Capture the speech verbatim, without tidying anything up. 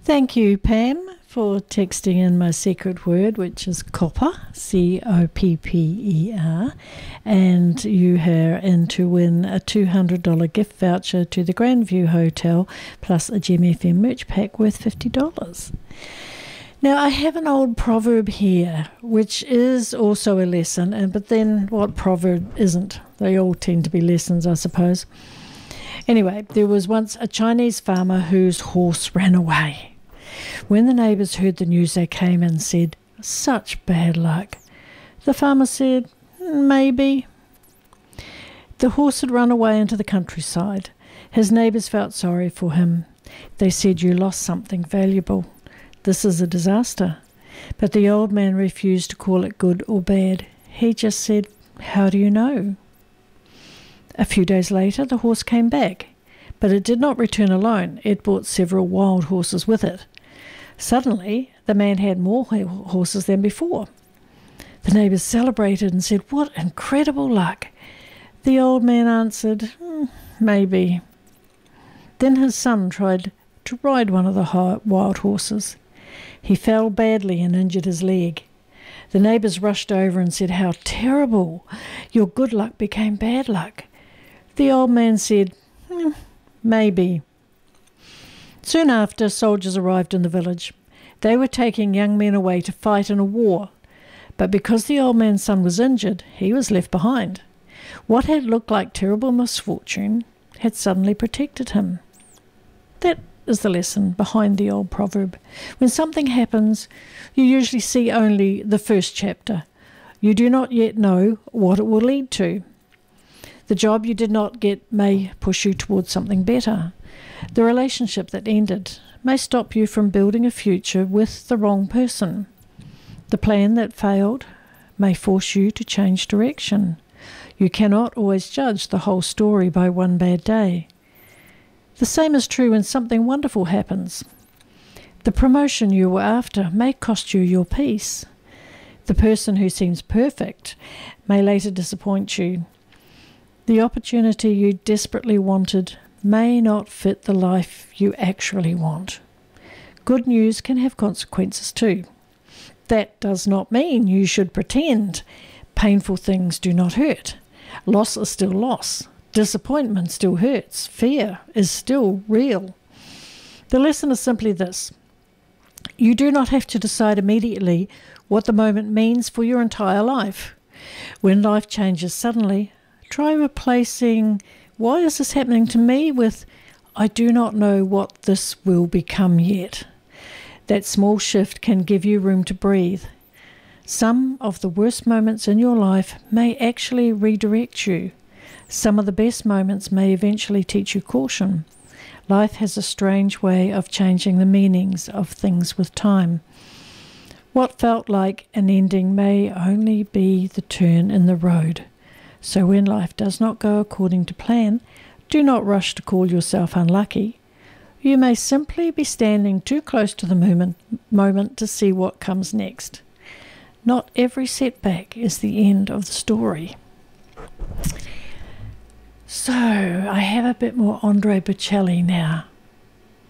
Thank you, Pam, for texting in my secret word, which is copper, C O P P E R, and you are in to win a two hundred dollars gift voucher to the Grandview Hotel, plus a Gem F M merch pack worth fifty dollars. Now, I have an old proverb here, which is also a lesson, and but then what proverb isn't? They all tend to be lessons, I suppose. Anyway, there was once a Chinese farmer whose horse ran away. When the neighbours heard the news, they came and said, "Such bad luck." The farmer said, "Maybe." The horse had run away into the countryside. His neighbours felt sorry for him. They said, "You lost something valuable. This is a disaster." But the old man refused to call it good or bad. He just said, "How do you know?" A few days later, the horse came back, but it did not return alone. It brought several wild horses with it. Suddenly, the man had more horses than before. The neighbours celebrated and said, "What incredible luck!" The old man answered, "Mm, maybe." Then his son tried to ride one of the wild horses. He fell badly and injured his leg. The neighbours rushed over and said, "How terrible! Your good luck became bad luck." The old man said, mm, "Maybe." Soon after, soldiers arrived in the village. They were taking young men away to fight in a war, but because the old man's son was injured, he was left behind. What had looked like terrible misfortune had suddenly protected him. That is the lesson behind the old proverb. When something happens, you usually see only the first chapter. You do not yet know what it will lead to. The job you did not get may push you towards something better. The relationship that ended may stop you from building a future with the wrong person. The plan that failed may force you to change direction. You cannot always judge the whole story by one bad day. The same is true when something wonderful happens. The promotion you were after may cost you your peace. The person who seems perfect may later disappoint you. The opportunity you desperately wanted may not fit the life you actually want. Good news can have consequences too. That does not mean you should pretend. Painful things do not hurt. Loss is still loss. Disappointment still hurts. Fear is still real. The lesson is simply this. You do not have to decide immediately what the moment means for your entire life. When life changes suddenly, try replacing "Why is this happening to me?" with "I do not know what this will become yet." That small shift can give you room to breathe. Some of the worst moments in your life may actually redirect you. Some of the best moments may eventually teach you caution. Life has a strange way of changing the meanings of things with time. What felt like an ending may only be the turn in the road. So when life does not go according to plan, do not rush to call yourself unlucky. You may simply be standing too close to the moment, moment to see what comes next. Not every setback is the end of the story. So I have a bit more Andre Bocelli now.